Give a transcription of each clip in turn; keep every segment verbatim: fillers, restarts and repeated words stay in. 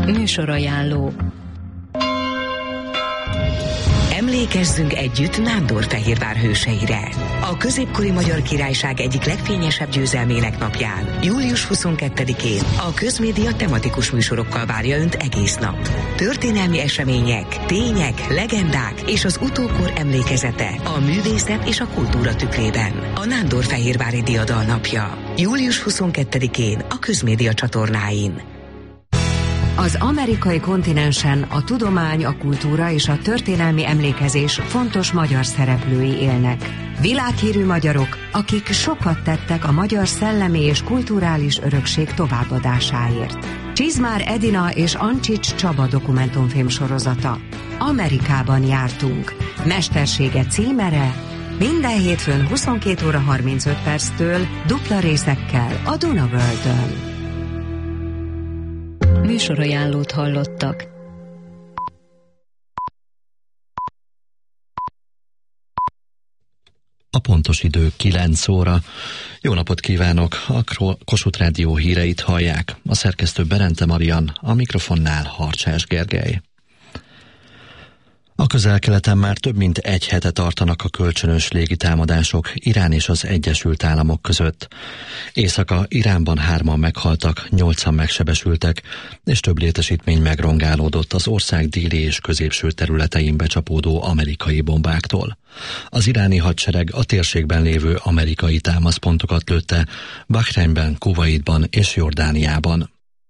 Műsorajánló. Emlékezzünk együtt Nándorfehérvár hőseire. A középkori Magyar Királyság egyik legfényesebb győzelmének napján, július huszonkettedikén a Közmédia tematikus műsorokkal várja Önt egész nap. Történelmi események, tények, legendák és az utókor emlékezete a művészet és a kultúra tükrében. A Nándorfehérvári Diadal napja, július huszonkettedikén a Közmédia csatornáin. Az amerikai kontinensen a tudomány, a kultúra és a történelmi emlékezés fontos magyar szereplői élnek. Világhírű magyarok, akik sokat tettek a magyar szellemi és kulturális örökség továbbadásáért. Csizmár Edina és Ancsics Csaba dokumentumfilm sorozata. Amerikában jártunk. Mestersége címere minden hétfőn huszonkét óra harmincöt perctől dupla részekkel a Duna Worldön. Műsorajánlót hallottak. A pontos idő kilenc óra. Jó napot kívánok! A Kossuth Rádió híreit hallják. A szerkesztő Berente Marian, a mikrofonnál Harcsás Gergely. A Közel-Keleten már több mint egy hete tartanak a kölcsönös légitámadások Irán és az Egyesült Államok között. Éjszaka Iránban hárman meghaltak, nyolcan megsebesültek, és több létesítmény megrongálódott az ország déli és középső területein becsapódó amerikai bombáktól. Az iráni hadsereg a térségben lévő amerikai támaszpontokat lőtte Bahreinben, Kuwaitban és Jordániában.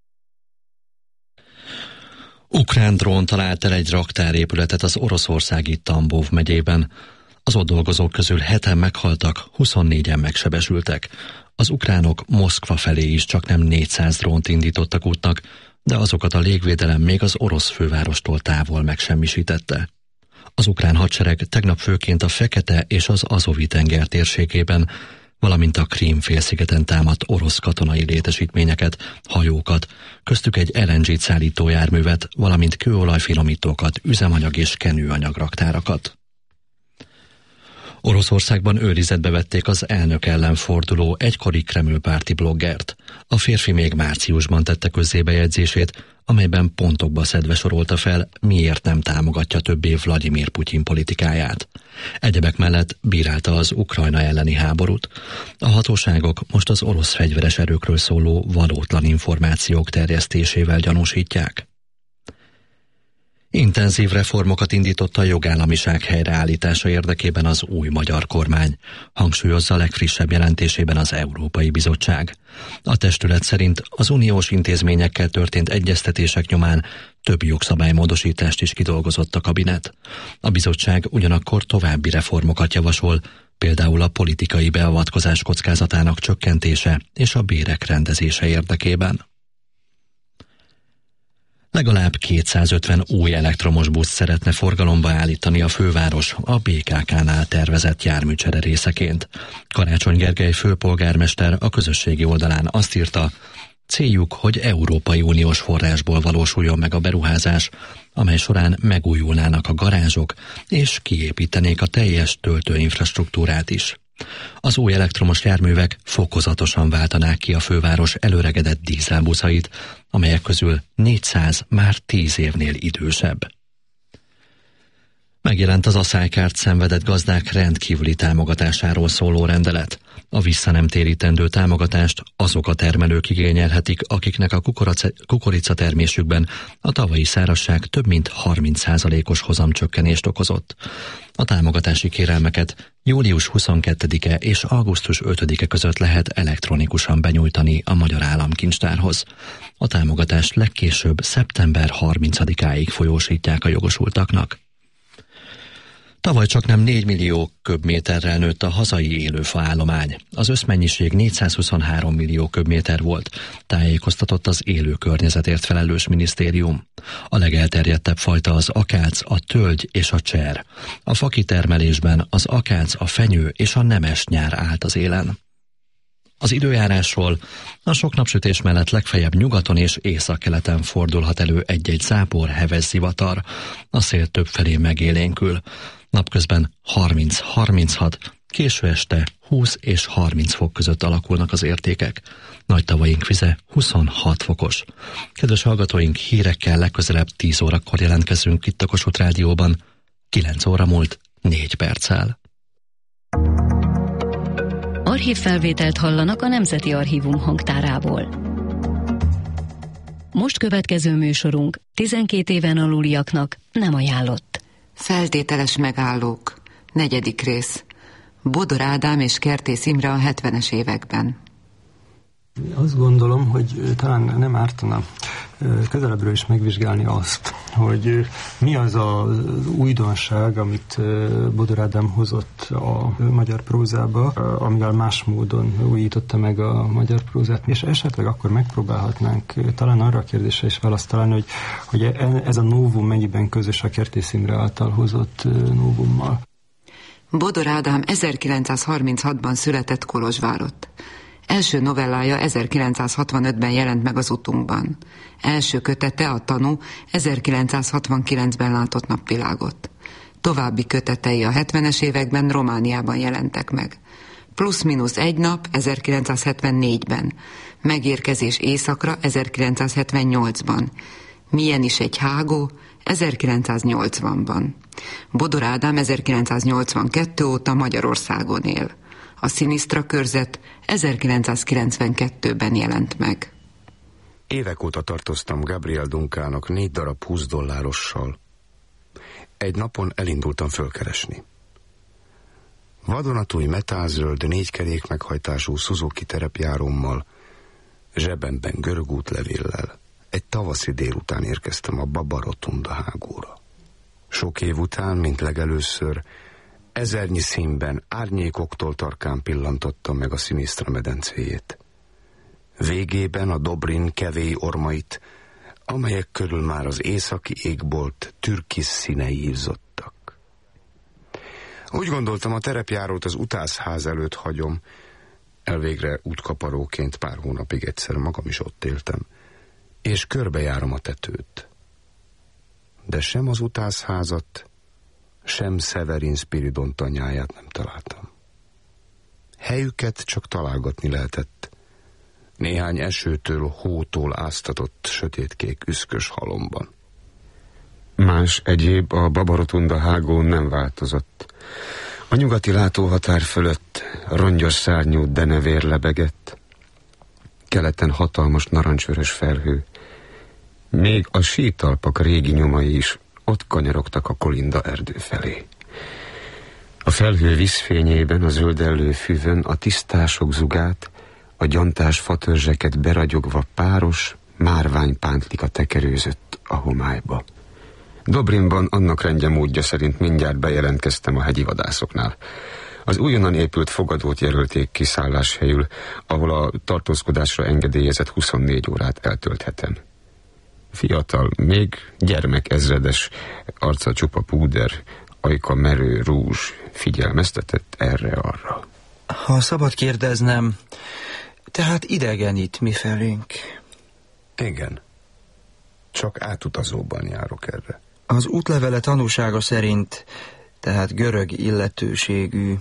Ukrán drón talált el egy raktárépületet az oroszországi Tambov megyében. Az ott dolgozók közül heten meghaltak, huszonnégyen megsebesültek. Az ukránok Moszkva felé is csaknem négyszáz drónt indítottak útnak, de azokat a légvédelem még az orosz fővárostól távol megsemmisítette. Az ukrán hadsereg tegnap főként a Fekete és az Azovi-tenger térségében, valamint a Krím-félszigeten támadt orosz katonai létesítményeket, hajókat, köztük egy el en gé szállító járművet, valamint kőolajfinomítókat, üzemanyag és kenőanyag raktárakat. Oroszországban őrizetbe vették az elnök ellen forduló egykori Kreml-párti bloggert. A férfi még márciusban tette közzé bejegyzését, amelyben pontokba szedve sorolta fel, miért nem támogatja többé Vladimir Putyin politikáját. Egyebek mellett bírálta az Ukrajna elleni háborút. A hatóságok most az orosz fegyveres erőkről szóló valótlan információk terjesztésével gyanúsítják. Intenzív reformokat indított a jogállamiság helyreállítása érdekében az új magyar kormány, hangsúlyozza a legfrissebb jelentésében az Európai Bizottság. A testület szerint az uniós intézményekkel történt egyeztetések nyomán több jogszabálymódosítást is kidolgozott a kabinet. A bizottság ugyanakkor további reformokat javasol, például a politikai beavatkozás kockázatának csökkentése és a bérek rendezése érdekében. Legalább kétszázötven új elektromos buszt szeretne forgalomba állítani a főváros a bé ká ká-nál tervezett járműcsere részeként. Karácsony Gergely főpolgármester a közösségi oldalán azt írta, céljuk, hogy Európai Uniós forrásból valósuljon meg a beruházás, amely során megújulnának a garázsok és kiépítenék a teljes töltőinfrastruktúrát is. Az új elektromos járművek fokozatosan váltanák ki a főváros előregedett dízelbuszait, amelyek közül négyszáz már tíz évnél idősebb. Megjelent az aszálykárt szenvedett gazdák rendkívüli támogatásáról szóló rendelet. A visszanemtérítendő támogatást azok a termelők igényelhetik, akiknek a kukorica termésükben a tavalyi szárazság több mint harminc százalékos hozamcsökkenést okozott. A támogatási kérelmeket július huszonkettedike és augusztus ötödike között lehet elektronikusan benyújtani a Magyar Államkincstárhoz. A támogatást legkésőbb szeptember harmincadikáig folyósítják a jogosultaknak. Tavaly csaknem négy millió köbméterrel nőtt a hazai élőfa állomány. Az összmennyiség négyszázhuszonhárom millió köbméter volt, tájékoztatott az élő környezetért felelős minisztérium. A legelterjedtebb fajta az akác, a tölgy és a cser. A fakitermelésben az akác, a fenyő és a nemes nyár állt az élen. Az időjárásról: a sok napsütés mellett legfeljebb nyugaton és északkeleten fordulhat elő egy-egy zápor, heves zivatar. A szél többfelé megélénkül. Napközben harminc-harminchat, Késő este húsz és harminc fok között alakulnak az értékek. Nagy tavaink vize huszonhat fokos. Kedves hallgatóink, hírekkel legközelebb tíz órakor jelentkezünk itt a Kossuth Rádióban. kilenc óra múlt négy perccel. Archívfelvételt hallanak a Nemzeti Archívum hangtárából. Most következő műsorunk tizenkét éven aluliaknak nem ajánlott. Feltételes megállók. Negyedik rész. Bodor Ádám és Kertész Imre a hetvenes években. Azt gondolom, hogy talán nem ártana közelebbről is megvizsgálni azt, hogy mi az az újdonság, amit Bodor Ádám hozott a magyar prózába, amivel más módon újította meg a magyar prózát, és esetleg akkor megpróbálhatnánk talán arra a kérdésre is választ találni, hogy, hogy ez a novum mennyiben közös a Kertész Imre által hozott novummal. Bodor Ádám ezerkilencszázharminchatban született Kolozsvárott. Első novellája ezerkilencszázhatvanötben jelent meg az Utunkban. Első kötete, a Tanú, ezerkilencszázhatvankilencben látott napvilágot. További kötetei a hetvenes években Romániában jelentek meg. Plusz-minusz egy nap ezerkilencszázhetvennégyben. Megérkezés éjszakra ezerkilencszázhetvennyolcban. Milyen is egy hágó ezerkilencszáznyolcvanban. Bodor Ádám ezerkilencszáznyolcvankettő óta Magyarországon él. A Szinisztra körzet ezerkilencszázkilencvenkettőben jelent meg. Évek óta tartoztam Gabriel Dunkának négy darab húsz dollárossal. Egy napon elindultam fölkeresni. Vadonatúj metálzöld négykerék meghajtású Suzuki terepjárommal, zsebemben görögútlevéllel egy tavaszi délután érkeztem a Baba Rotunda hágóra. Sok év után, mint legelőször, ezernyi színben, árnyékoktól tarkán pillantottam meg a Szinisztra medencéjét. Végében a Dobrin kevély ormait, amelyek körül már az északi égbolt türkisz színei izzottak. Úgy gondoltam, a terepjárót az utászház előtt hagyom, elvégre útkaparóként pár hónapig egyszer magam is ott éltem, és körbejárom a tetőt. De sem az utászházat, sem Severin Spiridon tanyáját nem találtam. Helyüket csak találgatni lehetett. Néhány esőtől, hótól áztatott sötétkék üszkös halomban. Más egyéb a Baba Rotunda hágón nem változott. A nyugati látóhatár fölött rongyos szárnyú denevér lebegett. Keleten hatalmas narancsvörös felhő. Még a sítalpak régi nyomai is ott kanyarogtak a Kolinda erdő felé. A felhő vízfényében, a zöldellő füvön a tisztások zugát, a gyantás fatörzseket beragyogva páros, márványpántlika tekerőzött a homályba. Dobrinban annak rendje módja szerint mindjárt bejelentkeztem a hegyi vadászoknál. Az újonnan épült fogadót jelölték kiszálláshelyül, ahol a tartózkodásra engedélyezett huszonnégy órát eltölthetem. Fiatal, még gyermekezredes, arca csupa púder, ajka merő rúzs figyelmeztetett erre-arra. Ha szabad kérdeznem, tehát idegen itt mi felünk? Igen. Csak átutazóban járok erre. Az útlevele tanúsága szerint, tehát görög illetőségű.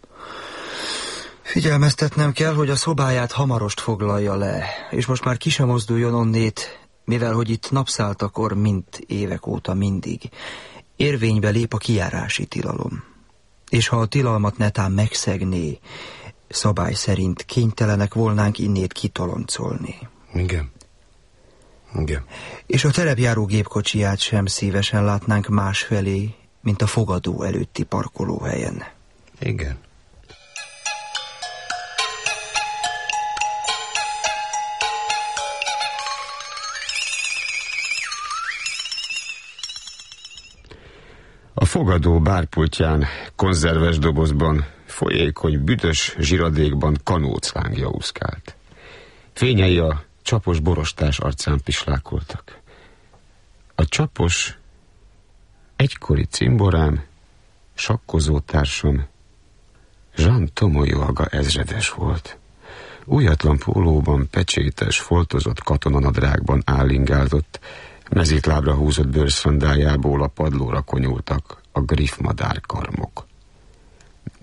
Figyelmeztetnem kell, hogy a szobáját hamarost foglalja le, és most már ki sem mozduljon onnét, mivel hogy itt napszáltakor, mint évek óta mindig, érvénybe lép a kijárási tilalom. És ha a tilalmat netán megszegné, szabály szerint kénytelenek volnánk innét kitoloncolni. Igen. Igen. És a terepjáró gépkocsiját sem szívesen látnánk másfelé, mint a fogadó előtti parkolóhelyen. Igen. A fogadó bárpultján, konzerves dobozban, folyékony, büdös zsiradékban kanóclángja úszkált. Fényei a csapos borostás arcán pislákoltak. A csapos egykori cimborám, sakkozó társam Jean Tomoyoaga ezredes volt. Újatlan pólóban, pecsétes, foltozott katonanadrágban állingázott, mezítlábra húzott bőrszandájából a padlóra konyultak a griffmadár karmok.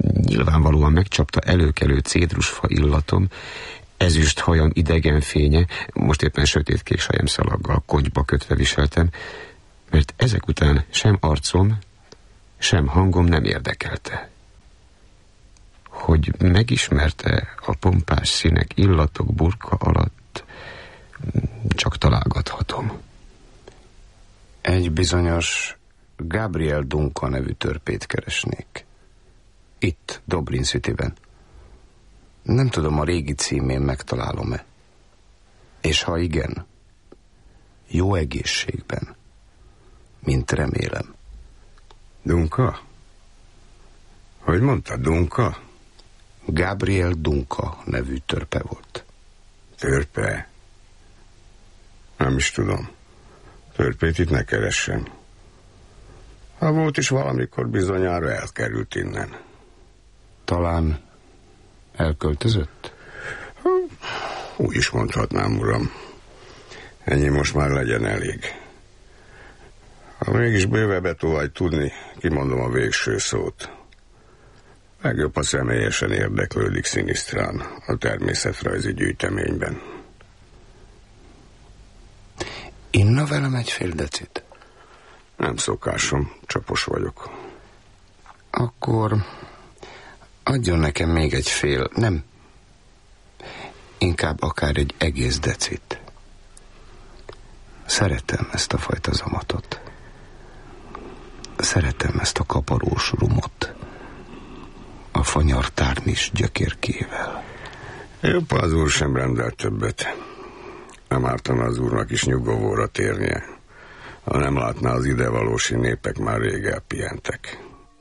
Nyilvánvalóan megcsapta előkelő cédrusfa illatom, ezüst hajam idegen fénye, most éppen sötétkék sajemszalaggal kontyba kötve viseltem, mert ezek után sem arcom, sem hangom nem érdekelte. Hogy megismerte a pompás színek illatok burka alatt, csak találgathatom. Egy bizonyos Gabriel Duncan nevű törpét keresnék. Itt, Dublin Cityben. Nem tudom, a régi címén megtalálom-e. És ha igen, jó egészségben, mint remélem. Dunca? Hogy mondta, Dunca? Gabriel Duncan nevű törpe volt. Törpe? Nem is tudom. Törpét itt ne keressem. Ha volt is valamikor, bizonyára elkerült innen. Talán elköltözött? Úgy is mondhatnám, uram. Ennyi most már legyen elég. Ha mégis bővebbet óhaj tudni, kimondom a végső szót. Legjobb, ha személyesen érdeklődik Sinisztrán a természetrajzi gyűjteményben. Inna velem egy fél decit? Nem szokásom, csapos vagyok. Akkor adjon nekem még egy fél, nem, inkább akár egy egész decit. Szeretem ezt a fajta zamatot. Szeretem ezt a kaparós rumot. A fanyar tárnis gyökérkével. Jobb, az úr sem rendel többet. Nem ártana az úrnak is nyugovóra térnie. Ha nem látná, az idevalósi népek már rég elpihentek.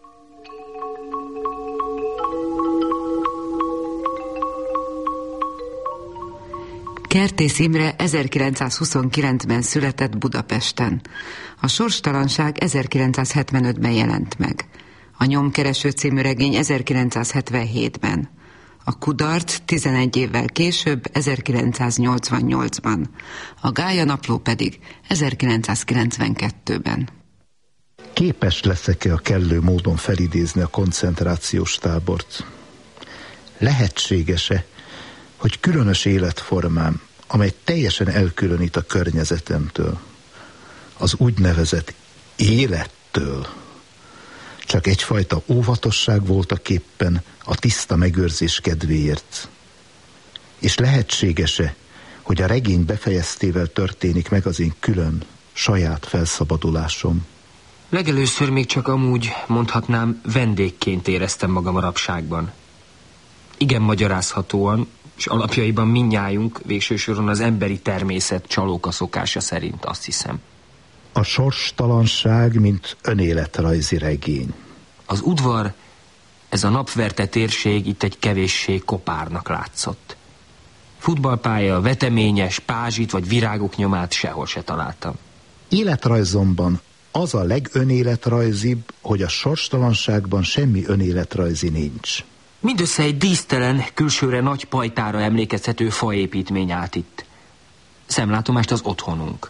Kertész Imre ezerkilencszázhuszonkilencben született Budapesten. A Sorstalanság ezerkilencszázhetvenötben jelent meg. A Nyomkereső című regény ezerkilencszázhetvenhétben. A Kudarc tizenegy évvel később, ezerkilencszáznyolcvannyolcban. A Gája napló pedig ezerkilencszázkilencvenkettőben. Képes leszek-e a kellő módon felidézni a koncentrációs tábort? Lehetséges-e, hogy különös életformám, amely teljesen elkülönít a környezetemtől, az úgynevezett élettől, csak egyfajta óvatosság voltaképpen a tiszta megőrzés kedvéért? És lehetséges-e, hogy a regény befejeztével történik meg az én külön, saját felszabadulásom? Legelőször még csak amúgy, mondhatnám, vendégként éreztem magam a rabságban. Igen magyarázhatóan, és alapjaiban mindnyájunk végső soron az emberi természet csalóka szokása szerint, azt hiszem. A sorstalanság, mint önéletrajzi regény. Az udvar, ez a napverte térség itt egy kevéssé kopárnak látszott. Futballpálya, veteményes, pázsit vagy virágok nyomát sehol se találtam. Életrajzomban az a legönéletrajzibb, hogy a sorstalanságban semmi önéletrajzi nincs. Mindössze egy dísztelen, külsőre nagy pajtára emlékeztető faépítmény állt itt. Szemlátomást az otthonunk.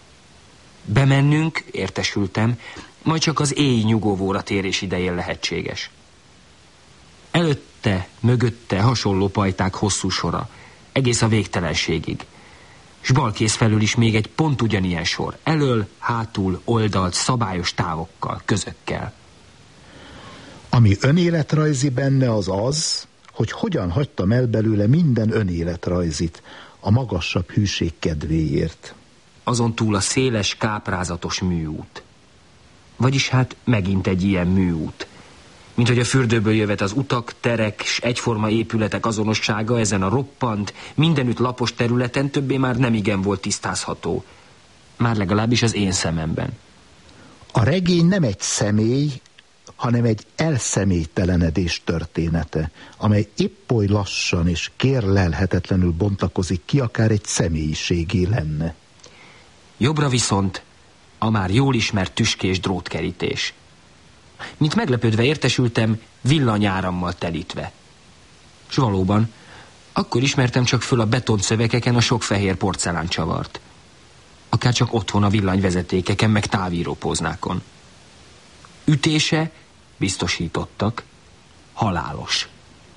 Bemennünk, értesültem, majd csak az éj nyugovóra térés idején lehetséges. Előtte, mögötte hasonló pajták hosszú sora, egész a végtelenségig. S balkész felül is még egy pont ugyanilyen sor, elől, hátul, oldalt, szabályos távokkal, közökkel. Ami önéletrajzi benne az az, hogy hogyan hagytam el belőle minden önéletrajzit a magasabb hűség kedvéért. Azon túl a széles, káprázatos műút. Vagyis hát megint egy ilyen műút. Mint hogy a fürdőből jövet az utak, terek s egyforma épületek azonossága ezen a roppant, mindenütt lapos területen többé már nem igen volt tisztázható. Már legalábbis az én szememben. A regény nem egy személy, hanem egy elszemélytelenedés története, amely épp oly lassan és kérlelhetetlenül bontakozik ki, akár egy személyiségé lenne. Jobbra viszont a már jól ismert tüskés drótkerítés. Mint meglepődve értesültem, villanyárammal telítve. S valóban, akkor ismertem csak föl a betonszövegeken a sok fehér porceláncsavart. Akár csak otthon a villanyvezetékeken, meg távírópóznákon. Ütése biztosítottak, halálos.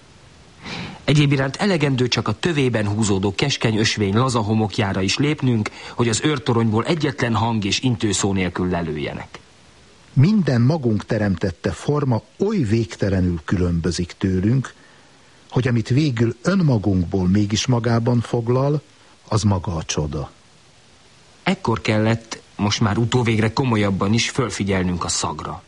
Egyéb iránt elegendő csak a tövében húzódó keskeny ösvény laza homokjára is lépnünk, hogy az őrtoronyból egyetlen hang és intőszó nélkül lelőjenek. Minden magunk teremtette forma oly végtelenül különbözik tőlünk, hogy amit végül önmagunkból mégis magában foglal, az maga a csoda. Ekkor kellett, most már utóvégre komolyabban is fölfigyelnünk a szagra.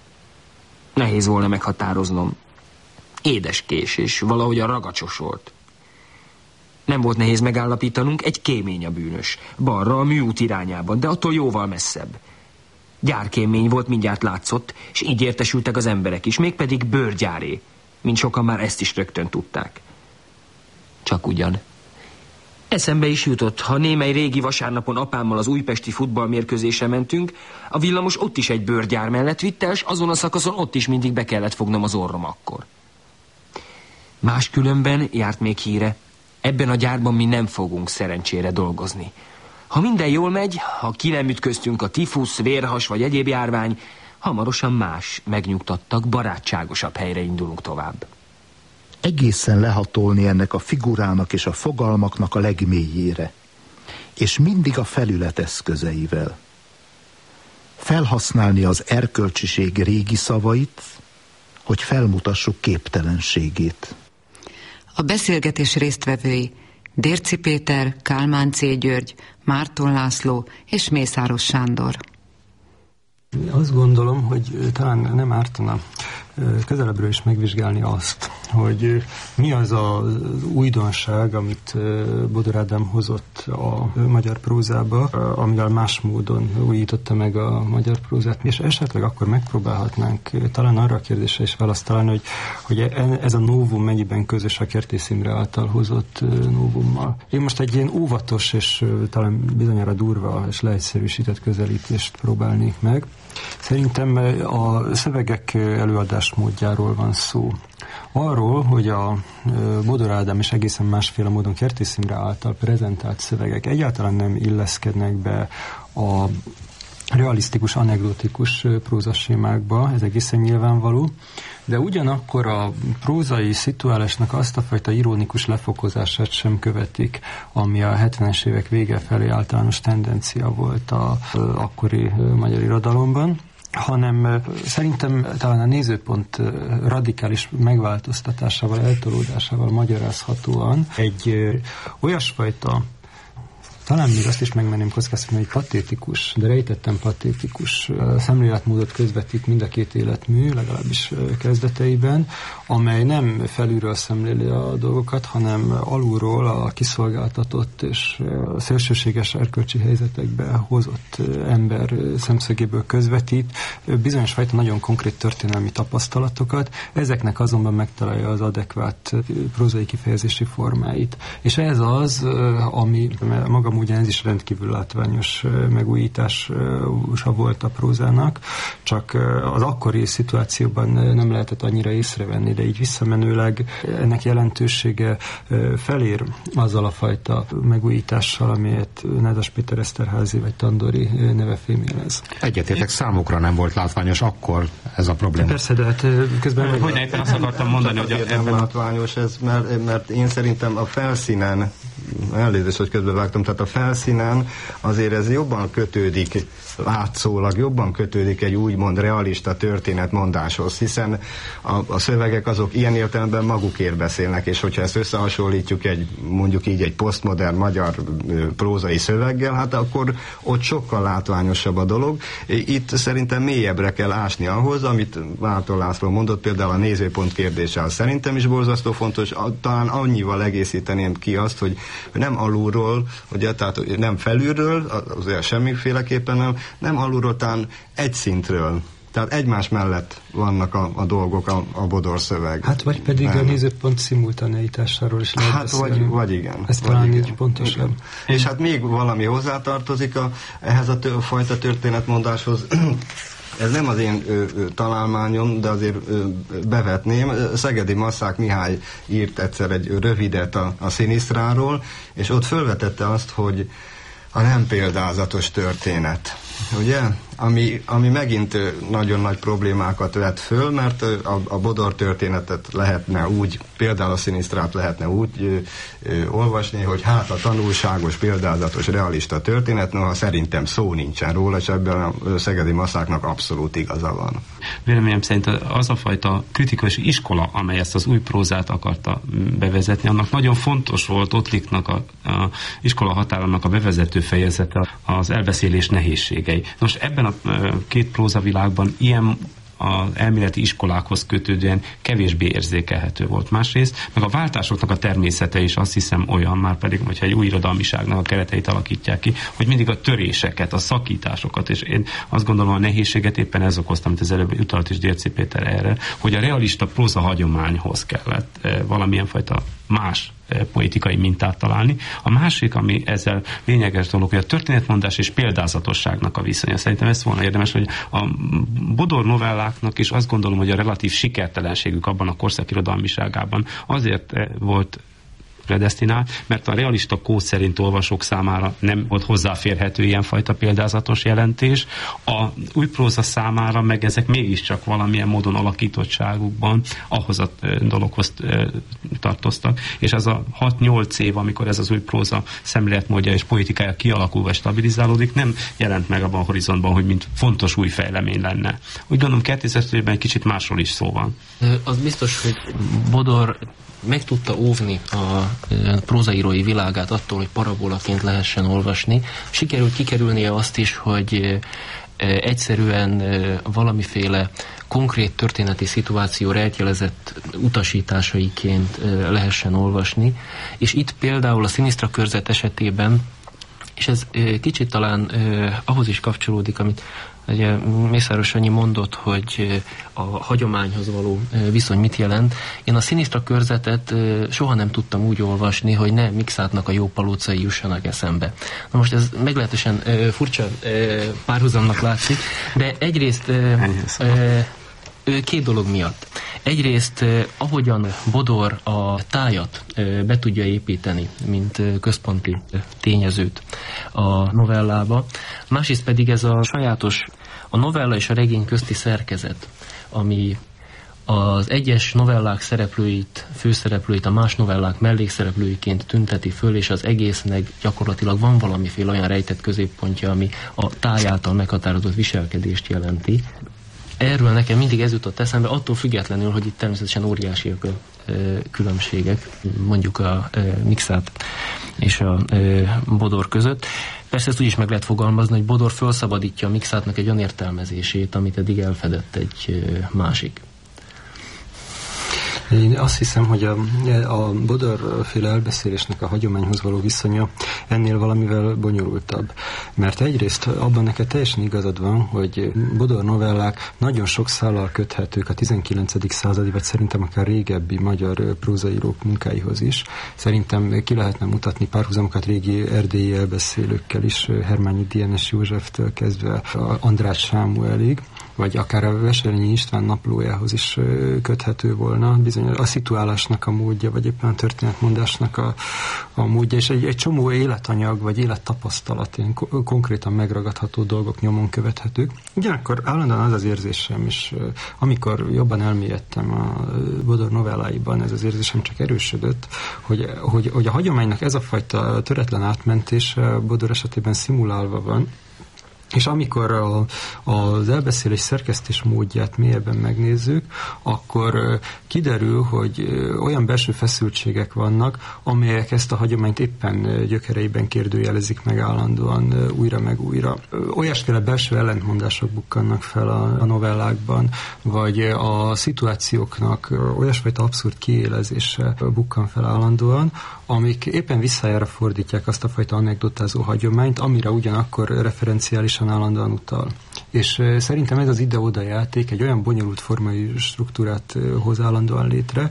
Nehéz volna meghatároznom. Édeskés és valahogy a ragacsos volt. Nem volt nehéz megállapítanunk, egy kémény a bűnös. Balra a műút irányában, de attól jóval messzebb. Gyárkémény volt, mindjárt látszott, és így értesültek az emberek is, mégpedig bőrgyáré, mint sokan már ezt is rögtön tudták. Csak ugyan. Eszembe is jutott, ha némely régi vasárnapon apámmal az újpesti futballmérkőzésre mentünk, a villamos ott is egy bőrgyár mellett vitte, és azon a szakaszon ott is mindig be kellett fognom az orrom akkor. Máskülönben járt még híre, ebben a gyárban mi nem fogunk szerencsére dolgozni. Ha minden jól megy, ha ki nem ütköztünk a tifusz, vérhas vagy egyéb járvány, hamarosan más, megnyugtattak, barátságosabb helyre indulunk tovább. Egészen lehatolni ennek a figurának és a fogalmaknak a legmélyére, és mindig a felület eszközeivel. Felhasználni az erkölcsiség régi szavait, hogy felmutassuk képtelenségét. A beszélgetés résztvevői Dérczy Péter, Kálmán C. György, Márton László és Mészáros Sándor. Azt gondolom, hogy talán nem ártana közelebbről is megvizsgálni azt, hogy mi az az újdonság, amit Bodor Ádám hozott a magyar prózába, amivel más módon újította meg a magyar prózát, és esetleg akkor megpróbálhatnánk talán arra a kérdésre is választ találni, hogy, hogy ez a novum mennyiben közös a Kertész Imre által hozott novummal. Én most egy ilyen óvatos és talán bizonyára durva és leegyszerűsített közelítést próbálnék meg. Szerintem a szövegek előadásmódjáról van szó. Arról, hogy a Bodor Ádám és egészen másféle módon Kertész Imre által prezentált szövegek egyáltalán nem illeszkednek be a realisztikus, anekdotikus prózasémákba, ez egészen nyilvánvaló, de ugyanakkor a prózai szituálásnak azt a fajta ironikus lefokozását sem követik, ami a hetvenes évek vége felé általános tendencia volt az akkori magyar irodalomban, hanem szerintem talán a nézőpont radikális megváltoztatásával, eltolódásával magyarázhatóan egy olyasfajta, talán még azt is megmenném kockáztatni, hogy patétikus, de rejtettem patétikus szemléletmódot közvetít mind a két életmű, legalábbis kezdeteiben, amely nem felülről szemléli a dolgokat, hanem alulról a kiszolgáltatott és szélsőséges erkölcsi helyzetekbe hozott ember szemszögéből közvetít bizonyos fajta nagyon konkrét történelmi tapasztalatokat, ezeknek azonban megtalálja az adekvát prózai kifejezési formáit. És ez az, ami maga ugyan ez is rendkívül látványos megújítása volt a prózának, csak az akkori szituációban nem lehetett annyira észrevenni, de így visszamenőleg ennek jelentősége felér azzal a fajta megújítással, amelyet Nádas Péter Eszterházy vagy Tandori neve fémjelez. Egyetértek, számukra nem volt látványos akkor ez a probléma. Persze, de hát közben... Hogy, hogy ne, azt akartam mondani, hogy ebben nem látványos ez, mert, mert én szerintem a felszínen, elnézést, hogy közbevágtam, tehát a felszínen azért ez jobban kötődik, látszólag jobban kötődik egy úgymond realista történetmondáshoz, hiszen a, a szövegek azok ilyen értelemben magukért beszélnek, és hogyha ezt összehasonlítjuk egy, mondjuk így egy posztmodern magyar prózai szöveggel, hát akkor ott sokkal látványosabb a dolog. Itt szerintem mélyebbre kell ásni ahhoz, amit Márton László mondott, például a nézőpont kérdése, az szerintem is borzasztó fontos, talán annyival egészíteném ki azt, hogy nem alulról, ugye, tehát nem felülről, azért semmiféleképpen nem, nem alulról, talán egy szintről. Tehát egymás mellett vannak a, a dolgok, a, a Bodor szöveg. Hát vagy pedig nem. A nézőpont szimultaneitásáról is lehet Hát vagy, vagy igen. Ez talán így pontosabb. És hát még valami hozzátartozik a, ehhez a tő, fajta történetmondáshoz. Ez nem az én ö, ö, találmányom, de azért ö, bevetném. Szegedi Masszák Mihály írt egyszer egy rövidet a, a Szinisztráról, és ott fölvetette azt, hogy a nem példázatos történet. Ugye? Ami, ami megint nagyon nagy problémákat vet föl, mert a, a Bodor történetet lehetne úgy, például a Szinisztrát lehetne úgy ö, ö, olvasni, hogy hát a tanulságos, példázatos, realista történet, noha szerintem szó nincsen róla, és ebben a szegedi maszáknak abszolút igaza van. Véleményem szerint az a fajta kritikus iskola, amely ezt az új prózát akarta bevezetni, annak nagyon fontos volt Ottliknak a, a iskola határának a bevezető fejezete, az elbeszélés nehézségei. Most ebben a két prózavilágban ilyen az elméleti iskolákhoz kötődően kevésbé érzékelhető volt. Másrészt, meg a váltásoknak a természete is azt hiszem olyan, már pedig, hogyha egy új irodalmiságnak a kereteit alakítják ki, hogy mindig a töréseket, a szakításokat, és én azt gondolom, a nehézséget éppen ez okozta, amit az előbb utalt is Dérczy Péter erre, hogy a realista próza hagyományhoz kellett e, valamilyen fajta más e, poetikai mintát találni. A másik, ami ezzel lényeges dolog, hogy a történetmondás és példázatosságnak a viszonya. Szerintem ez volna érdemes, hogy a Bodor novelláknak is azt gondolom, hogy a relatív sikertelenségük abban a korszak irodalmiságában azért volt predesztinál, mert a realista kód szerint olvasók számára nem volt hozzáférhető ilyenfajta példázatos jelentés. A új próza számára meg ezek mégiscsak valamilyen módon alakítottságukban ahhoz a dologhoz tartoztak. És ez a hat-nyolc év, amikor ez az új próza szemléletmódja és politikája kialakul vagy stabilizálódik, nem jelent meg abban a horizontban, hogy mint fontos új fejlemény lenne. Úgy gondolom, kétezer-ötben egy kicsit másról is szó van. Az biztos, hogy Bodor meg tudta óvni a prózaírói világát attól, hogy parabolaként lehessen olvasni. Sikerült kikerülnie azt is, hogy egyszerűen valamiféle konkrét történeti szituáció rejtjelezett utasításaiként lehessen olvasni. És itt például a Szinisztra körzet esetében, és ez kicsit talán ahhoz is kapcsolódik, amit ugye Mészáros Sanyi mondott, hogy a hagyományhoz való viszony mit jelent. Én a Szinisztra körzetet soha nem tudtam úgy olvasni, hogy ne Mikszáthnak a Jó palócai jussanak eszembe. Na most ez meglehetősen furcsa párhuzamnak látszik, de egyrészt két dolog miatt. Egyrészt, ahogyan Bodor a tájat be tudja építeni, mint központi tényezőt a novellába, másrészt pedig ez a sajátos, a novella és a regény közti szerkezet, ami az egyes novellák szereplőit, főszereplőit a más novellák mellékszereplőiként tünteti föl, és az egésznek gyakorlatilag van valamiféle olyan rejtett középpontja, ami a táj által meghatározott viselkedést jelenti. Erről nekem mindig ez jutott eszembe, attól függetlenül, hogy itt természetesen óriásiak a különbségek, mondjuk a Mikszáth és a Bodor között. Persze ezt úgy is meg lehet fogalmazni, hogy Bodor felszabadítja a Mikszáthnak egy olyan értelmezését, amit eddig elfedett egy másik. Én azt hiszem, hogy a, a Bodor-féle elbeszélésnek a hagyományhoz való viszonya ennél valamivel bonyolultabb. Mert egyrészt abban neked teljesen igazad van, hogy Bodor novellák nagyon sok szállal köthetők a tizenkilencedik századi, vagy szerintem akár régebbi magyar prózaírók munkáihoz is. Szerintem ki lehetne mutatni párhuzamokat régi erdélyi elbeszélőkkel is, Hermányi Dienes Józseftől kezdve András Sámuelig, vagy akár a Veselényi István naplójához is köthető volna, bizony a szituálásnak a módja, vagy éppen a történetmondásnak a, a módja, és egy, egy csomó életanyag, vagy élettapasztalat, ilyen konkrétan megragadható dolgok nyomon követhetők. Ugyanakkor állandóan az az érzésem, és amikor jobban elmélyedtem a Bodor novelláiban, ez az érzésem csak erősödött, hogy, hogy, hogy a hagyománynak ez a fajta töretlen átmentése Bodor esetében szimulálva van, és amikor a, az elbeszélés szerkesztés módját mélyebben megnézzük, akkor kiderül, hogy olyan belső feszültségek vannak, amelyek ezt a hagyományt éppen gyökereiben kérdőjelezik meg állandóan újra meg újra. Olyasféle belső ellentmondások bukkannak fel a, a novellákban, vagy a szituációknak olyasfajta abszurd kiélezése bukkan fel állandóan, amik éppen visszájára fordítják azt a fajta anekdotázó hagyományt, amire ugyanakkor referenciálisan állandóan utal. És szerintem ez az ide-oda játék egy olyan bonyolult formai struktúrát hoz állandóan létre,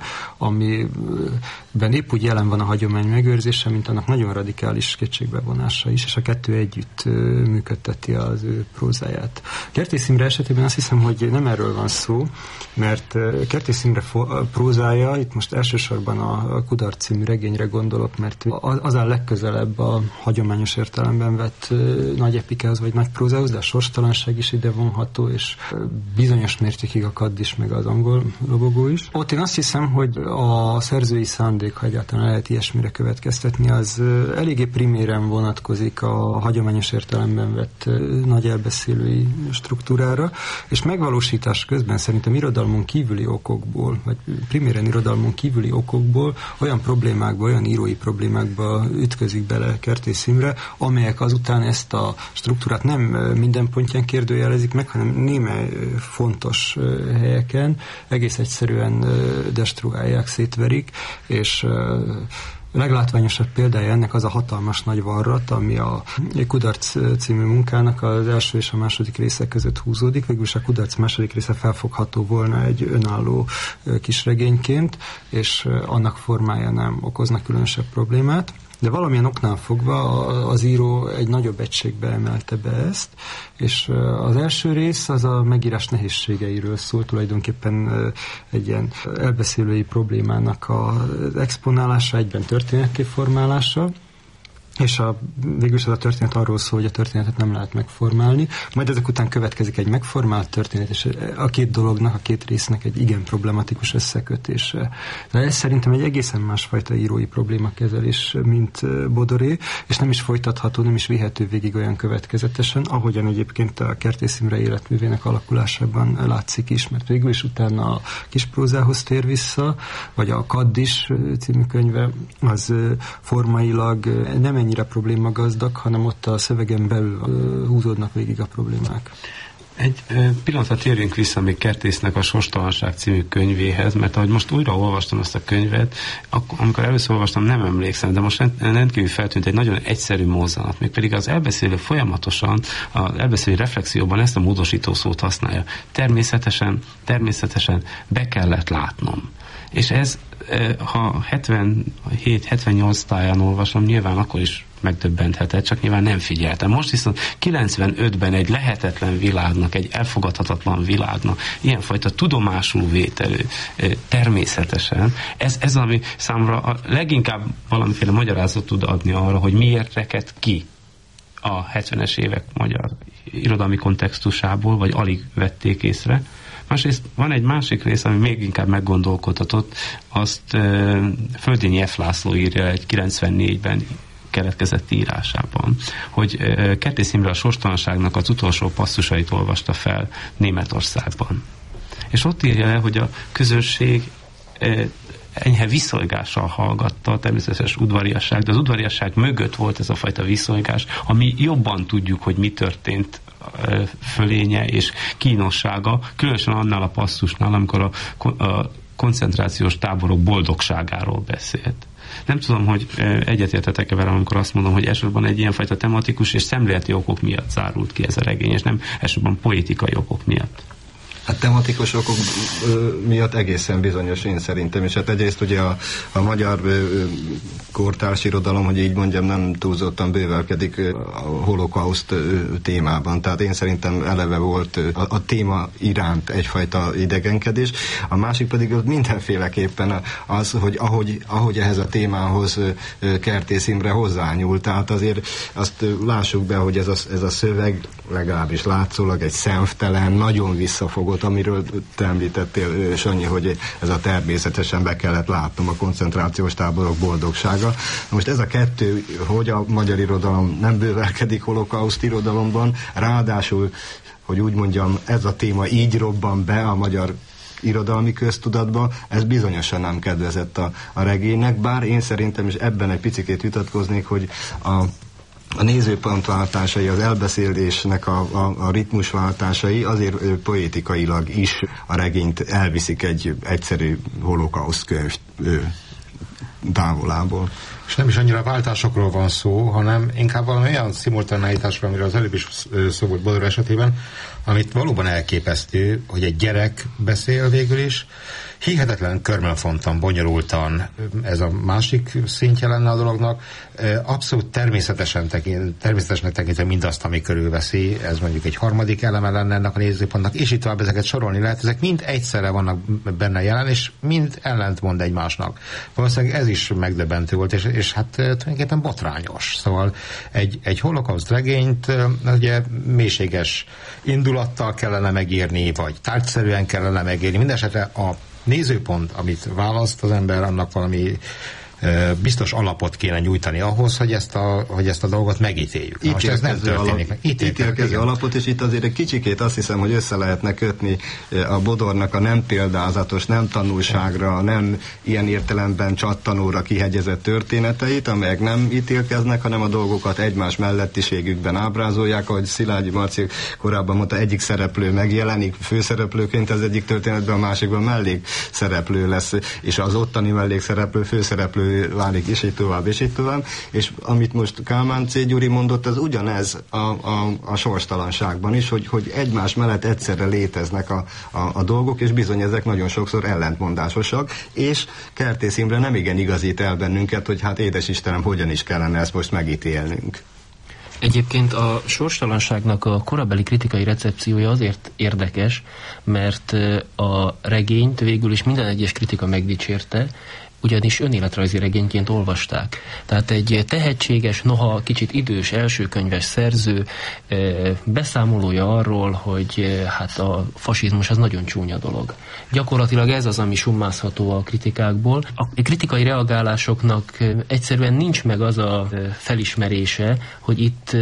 amiben épp úgy jelen van a hagyomány megőrzése, mint annak nagyon radikális kétségbevonása is, és a kettő együtt működteti az ő prózáját. Kertész Imre esetében azt hiszem, hogy nem erről van szó, mert Kertész Imre prózája, itt most elsősorban a Kudarc című regényre gondolok, mert az áll legközelebb a hagyományos értelemben vett nagy epikához vagy nagy prózához, de a sorstalanság is ide vonható, és bizonyos mértékig a kadd is, meg az angol lobogó is. Ott én azt hiszem, hogy a szerzői szándék, ha egyáltalán lehet ilyesmire következtetni, az eléggé priméren vonatkozik a hagyományos értelemben vett nagy elbeszélői struktúrára, és megvalósítás közben szerintem irodalmon kívüli okokból, vagy priméren irodalmon kívüli okokból olyan problémákba, olyan írói problémákba ütközik bele Kertész Imre, amelyek azután ezt a struktúrát nem minden pontján kérdőjelezik meg, hanem némely fontos helyeken egész egyszerűen destruálják, szétverik, és a leglátványosabb példája ennek az a hatalmas nagy varrat, ami a Kudarc című munkának az első és a második része között húzódik. Végülis a Kudarc második része felfogható volna egy önálló kisregényként, és annak formája nem okozna különösebb problémát. De valamilyen oknál fogva az író egy nagyobb egységbe emelte be ezt, és az első rész az a megírás nehézségeiről szól, tulajdonképpen egy ilyen elbeszélői problémának az exponálása, egyben történetté formálása, és a, végülis az a történet arról szól, hogy a történetet nem lehet megformálni, majd ezek után következik egy megformált történet, és a két dolognak, a két résznek egy igen problematikus összekötése. De ez szerintem egy egészen másfajta írói problémakezelés, mint Bodoré, és nem is folytatható, nem is vihető végig olyan következetesen, ahogyan egyébként a Kertész Imre életművének alakulásában látszik is, mert végül is utána a kisprózához tér vissza, vagy a Kaddis című könyve, az formailag nem ennyire problémagazdag, hanem ott a szövegen belül húzódnak végig a problémák. Egy pillanatra térjünk vissza még Kertésznek a Sorstalanság című könyvéhez, mert ahogy most újra olvastam ezt a könyvet, akkor, amikor először olvastam, nem emlékszem, de most rendkívül feltűnt egy nagyon egyszerű mozzanat, mégpedig az elbeszélő folyamatosan, az elbeszélő reflexióban ezt a módosító szót használja. Természetesen, természetesen be kellett látnom. És ez, ha hetvenhét hetvennyolc táján olvasom, nyilván akkor is megdöbbenthetett, csak nyilván nem figyeltem. Most viszont kilencvenötben egy lehetetlen világnak, egy elfogadhatatlan világnak, ilyenfajta tudomásul vételő, természetesen, ez, ez ami számomra a leginkább valamiféle magyarázat tud adni arra, hogy miért rekedt ki a hetvenes évek magyar irodalmi kontextusából, vagy alig vették észre. Másrészt van egy másik rész, ami még inkább meggondolkodhatott, azt e, Földényi F. László írja egy kilencvennégyben keletkezett írásában, hogy e, Kertész Imre a sorstalanságnak az utolsó passzusait olvasta fel Németországban. És ott írja le, hogy a közönség e, enyhe viszolgással hallgatta, természetes udvariasság, de az udvariasság mögött volt ez a fajta viszolgás, ami jobban tudjuk, hogy mi történt fölénye és kínossága, különösen annál a passzusnál, amikor a, a koncentrációs táborok boldogságáról beszélt. Nem tudom, hogy egyetértetek-e velem, amikor azt mondom, hogy elsősorban egy ilyenfajta tematikus és szemléleti okok miatt zárult ki ez a regény, és nem elsősorban politikai okok miatt. Hát tematikus okok miatt egészen bizonyos, én szerintem, és hát egyrészt ugye a, a magyar kortárs irodalom, hogy így mondjam, nem túlzottan bővelkedik a holokauszt témában, tehát én szerintem eleve volt a, a téma iránt egyfajta idegenkedés, a másik pedig mindenféleképpen az, hogy ahogy, ahogy ehhez a témához Kertész Imre hozzányúlt, tehát azért azt lássuk be, hogy ez a, ez a szöveg legalábbis látszólag egy szemtelen, nagyon visszafogott, amiről te említettél, Sanyi, hogy ez a természetesen be kellett látnom, a koncentrációs táborok boldogsága. Most ez a kettő, hogy a magyar irodalom nem bővelkedik holokauszt irodalomban, ráadásul, hogy úgy mondjam, ez a téma így robban be a magyar irodalmi köztudatba, ez bizonyosan nem kedvezett a, a regénynek, bár én szerintem is ebben egy picikét vitatkoznék, hogy a A nézőpontváltásai, az elbeszélésnek a, a, a ritmusváltásai azért poétikailag is a regényt elviszik egy egyszerű holokauszt könyv távolából. És nem is annyira váltásokról van szó, hanem inkább valami olyan szimultaneitásról, amiről az előbb is szó volt Bodor esetében, amit valóban elképesztő, hogy egy gyerek beszél végül is, hihetetlen körmönfontan, bonyolultan, ez a másik szintje lenne a dolognak, abszolút természetesen tekint, természetesnek tekintve mindazt, ami körülveszi, ez mondjuk egy harmadik eleme lenne ennek a nézőpontnak, és itt tovább ezeket sorolni lehet, ezek mind egyszerre vannak benne jelen, és mind ellentmond egymásnak. Valószínűleg ez is megdöbbentő volt, és, és hát tulajdonképpen botrányos. Szóval egy, egy holokauszt regényt ugye mélységes indulattal kellene megírni, vagy tárgyszerűen kellene megírni, mindenesetre a nézőpont, amit választ az ember, annak valami e, biztos alapot kéne nyújtani ahhoz, hogy ezt a, hogy ezt a dolgot megítéljük. Na, most ez nem történik meg. Ítélkező alapot, és itt azért egy kicsikét azt hiszem, hogy össze lehetne kötni a Bodornak a nem példázatos, nem tanulságra, nem ilyen értelemben csattanóra kihegyezett történeteit, amelyek nem ítélkeznek, hanem a dolgokat egymás mellettiségükben ábrázolják, ahogy Szilágyi Marci korábban mondta, egyik szereplő megjelenik főszereplőként az egyik történetben, a másikban mellékszereplő lesz, és az ottani mellékszereplő főszereplő válik, és így tovább, és így tovább. És amit most Kálmán C. Gyuri mondott, az ugyanez a, a, a sorstalanságban is, hogy, hogy egymás mellett egyszerre léteznek a, a, a dolgok, és bizony ezek nagyon sokszor ellentmondásosak, és Kertész Imre nem igen igazít el bennünket, hogy hát édes Istenem, hogyan is kellene ezt most megítélnünk. Egyébként a sorstalanságnak a korabeli kritikai recepciója azért érdekes, mert a regényt végül is minden egyes kritika megdicsérte, ugyanis önéletrajzi regényként olvasták. Tehát egy tehetséges, noha kicsit idős elsőkönyves szerző beszámolója arról, hogy hát a fasizmus az nagyon csúnya dolog. Gyakorlatilag ez az, ami summázható a kritikákból. A kritikai reagálásoknak egyszerűen nincs meg az a felismerése, hogy itt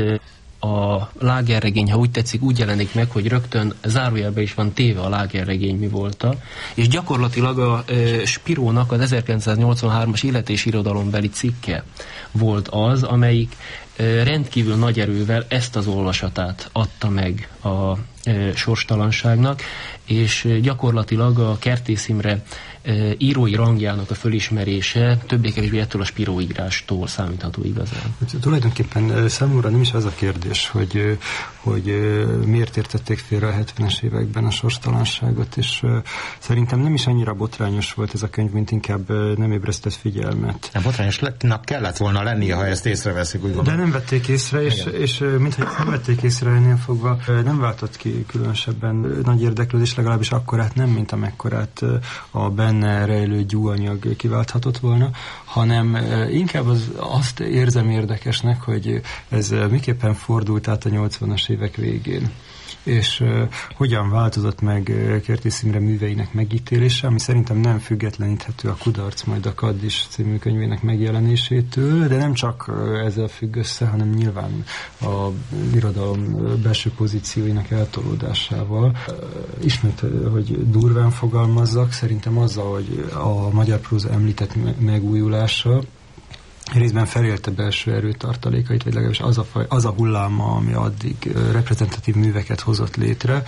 a lágerregény, ha úgy tetszik, úgy jelenik meg, hogy rögtön zárójelben is van téve a lágerregény mi volta, és gyakorlatilag a e, Spirónak az ezerkilencszáznyolcvanhármas Élet és irodalombeli cikke volt az, amelyik e, rendkívül nagy erővel ezt az olvasatát adta meg a e, sorstalanságnak, és e, gyakorlatilag a Kertész Imre e, írói rangjának a fölismerése többé-kevésbé ettől a Spiró írástól számítható igazán. Tulajdonképpen számomra nem is az a kérdés, hogy, hogy miért értették félre a hetvenes években a sorstalanságot, és szerintem nem is annyira botrányos volt ez a könyv, mint inkább nem ébresztett figyelmet. Nem botrányosnak kellett volna lennie, ha ezt észreveszik, úgy gondolom. De nem vették észre, és, és mintha nem vették észre, ennél fogva nem váltott ki különösebben nagy érdeklődés, legalábbis akkorát nem, mint amekkorát a benne rejlő gyúanyag kiválthatott volna, hanem inkább az, azt érzem érdekesnek, hogy ez miképpen fordult át a nyolcvanas évek végén, és uh, hogyan változott meg uh, Kertész Imre műveinek megítélése, ami szerintem nem függetleníthető a Kudarc majd a Kaddis című könyvének megjelenésétől, de nem csak uh, ezzel függ össze, hanem nyilván a irodalom belső pozícióinak eltolódásával. Uh, ismét, uh, hogy durván fogalmazzak, szerintem azzal, hogy a magyar próza említett me- megújulása részben felélte belső erőtartalékait, vagy legalábbis az a, faj, az a hulláma, ami addig reprezentatív műveket hozott létre,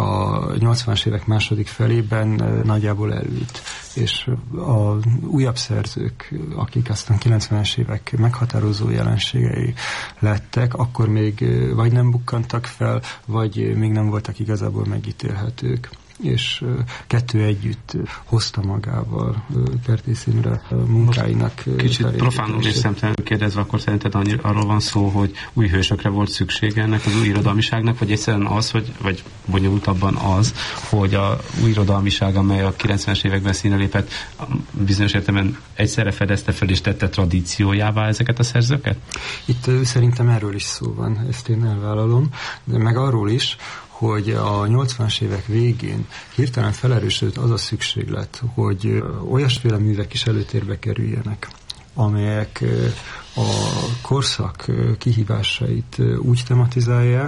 a nyolcvanas évek második felében nagyjából elült. És a újabb szerzők, akik aztán kilencvenes évek meghatározó jelenségei lettek, akkor még vagy nem bukkantak fel, vagy még nem voltak igazából megítélhetők. És kettő együtt hozta magával Kertész Imre munkáinak. Kicsit profánul és szemtelenül kérdezve, akkor szerinted annyi, arról van szó, hogy új hősökre volt szüksége ennek az új irodalmiságnak, vagy egyszerűen az, hogy, vagy bonyolultabban az, hogy a új irodalmiság, amely a kilencvenes években színre lépett, bizonyos értelemben egyszerre fedezte fel és tette tradíciójává ezeket a szerzőket? Itt szerintem erről is szó van, ezt én elvállalom, de meg arról is, hogy a nyolcvanas évek végén hirtelen felerősödött az a szükséglet, hogy olyasféle művek is előtérbe kerüljenek, amelyek a korszak kihívásait úgy tematizálják,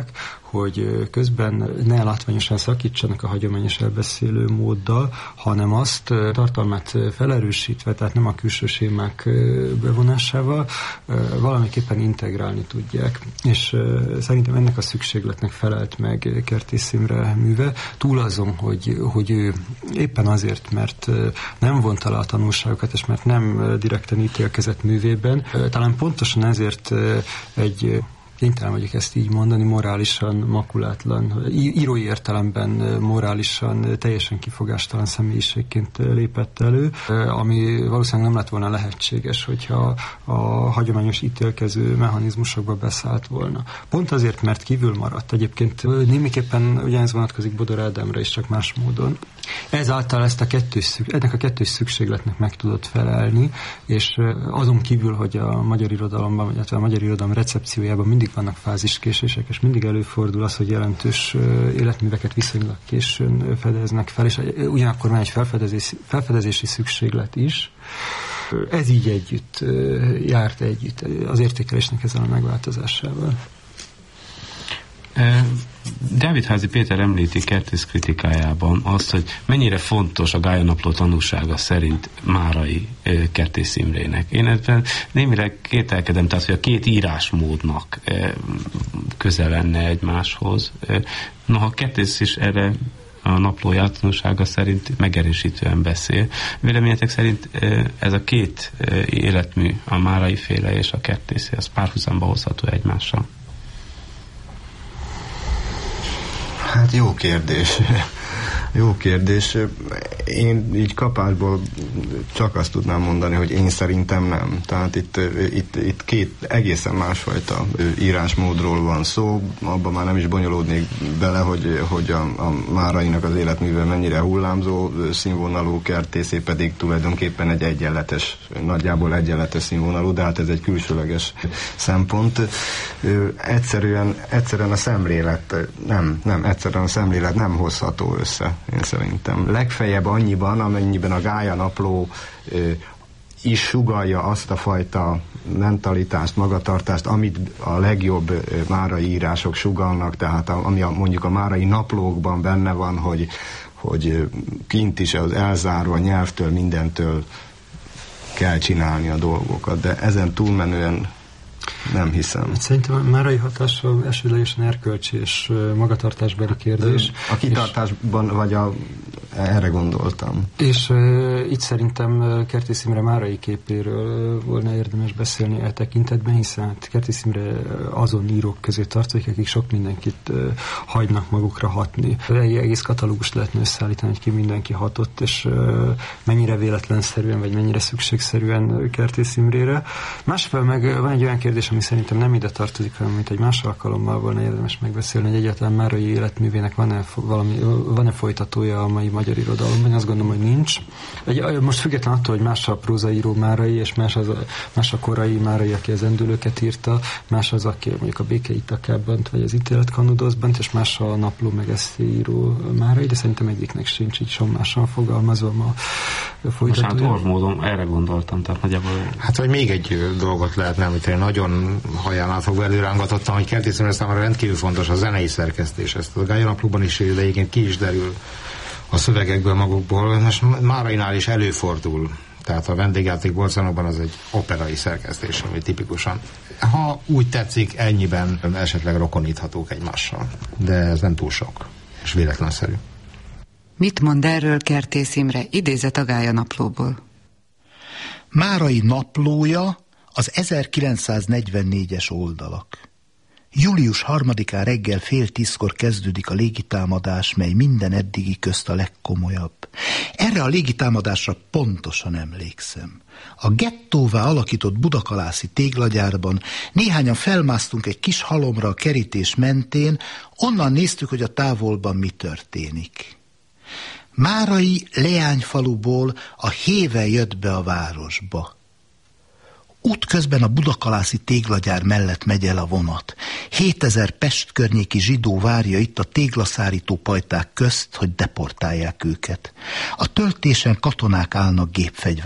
hogy közben ne látványosan szakítsanak a hagyományos elbeszélő móddal, hanem azt tartalmát felerősítve, tehát nem a külső sémák bevonásával, valamiképpen integrálni tudják. És szerintem ennek a szükségletnek felelt meg Kertész Imre műve, túl azon, hogy, hogy ő éppen azért, mert nem vonta le a tanulságokat, és mert nem direkten ítélkezett művében, talán pontosan ezért egy, kénytelen vagyok ezt így mondani, morálisan makulátlan, írói értelemben morálisan teljesen kifogástalan személyiségként lépett elő, ami valószínűleg nem lett volna lehetséges, hogyha a hagyományos ítélkező mechanizmusokba beszállt volna. Pont azért, mert kívül maradt. Egyébként némiképpen ugyanez vonatkozik Bodor Ádámra is, csak más módon. Ezáltal ezt a kettős, ennek a kettős szükségletnek meg tudott felelni, és azon kívül, hogy a magyar irodalomban, illetve a magyar irodalom recepciójában mindig vannak fáziskésések, és mindig előfordul az, hogy jelentős életműveket viszonylag későn fedeznek fel, és ugyanakkor van egy felfedezési, felfedezési szükséglet is. Ez így együtt járt együtt az értékelésnek ezzel a megváltozásával. Dávidházi Péter említi Kertész kritikájában azt, hogy mennyire fontos a Gálya-napló tanúsága szerint Márai Kertész Imrének. Én ebben némileg kételkedem, tehát hogy a két írásmódnak közel lenne egymáshoz. Noha Kertész is erre a naplója tanúsága szerint megerősítően beszél. Véleményetek szerint ez a két életmű, a Márai féle és a Kertészi, az párhuzamba hozható egymással? Hát jó kérdés. Jó kérdés. Én így kapásból csak azt tudnám mondani, hogy én szerintem nem. Tehát itt, itt, itt két egészen másfajta írásmódról van szó. Abban már nem is bonyolódnék bele, hogy, hogy a, a Márainak az életműve mennyire hullámzó színvonalú, Kertészé pedig tulajdonképpen egy egyenletes, nagyjából egyenletes színvonalú, de hát ez egy külsőleges szempont. Egyszerűen, egyszerűen a szemlélet nem, nem, egyszerűen a szemlélet nem hozható össze, én szerintem. Legfeljebb annyiban, amennyiben a Gálya-napló is sugallja azt a fajta mentalitást, magatartást, amit a legjobb márai írások sugallnak, tehát a, ami a, mondjuk a márai naplókban benne van, hogy, hogy kint is az elzárva nyelvtől, mindentől kell csinálni a dolgokat, de ezen túlmenően nem hiszem. Szerintem a márai hatása elsődlegesen erkölcsi és magatartásbeli kérdés. A kitartásban, és, vagy a, erre gondoltam. És uh, itt szerintem Kertész Imre márai képéről volna érdemes beszélni e tekintetben, hiszen Kertész Imre azon írók közé tartozik, akik sok mindenkit uh, hagynak magukra hatni. Egy egész katalógust lehetne összeállítani, hogy ki mindenki hatott, és uh, mennyire véletlenszerűen, vagy mennyire szükségszerűen Kertész Imrére. Másfelől meg van egy olyan kérdés, ami szerintem nem ide tartozik, hanem mint egy más alkalommal volna érdemes megbeszélni, hogy egyáltalán Márai életművének van-e, valami, van-e folytatója a mai magyar irodalomban. Azt gondolom, hogy nincs. Egy, most független attól, hogy más a prózaíró Márai, és más, az, más a korai Márai, aki az Endülőket írta, más az, aki mondjuk a Béke Itakában, vagy az Ítélet Kanudozban, és más a napló meg eszéíró Márai, de szerintem egyiknek sincs így sommásan fogalmazva a folytatója. Most hát orvmódon erre gondoltam, tehát nagyjából... Hát, hogy még egy dolgot lehetne, amit én nagyon haján átfogva előrángatottam, hogy Kertész Imre számára rendkívül fontos a zenei szerkesztés. Ezt a Gálya-naplóban is, de egyébként ki is derül a szövegekből magukból. Most Márainál is előfordul. Tehát a Vendégjáték Bolcanokban az egy operai szerkesztés, ami tipikusan, ha úgy tetszik, ennyiben esetleg rokoníthatók egymással. De ez nem túl sok, és véletlenszerű. Mit mond erről Kertész Imre? Idézet a Gálya-naplóból. Márai naplója az ezerkilencszáznegyvennégyes oldalak. Július harmadikán reggel fél tízkor kezdődik a légitámadás, mely minden eddigi közt a legkomolyabb. Erre a légitámadásra pontosan emlékszem. A gettóvá alakított budakalászi téglagyárban néhányan felmásztunk egy kis halomra a kerítés mentén, onnan néztük, hogy a távolban mi történik. Márai leányfaluból a héve jött be a városba. Útközben a budakalászi téglagyár mellett megy el a vonat. Hétezer Pest környéki zsidó várja itt a téglaszárító pajták közt, hogy deportálják őket. A töltésen katonák állnak gépfegyverrel.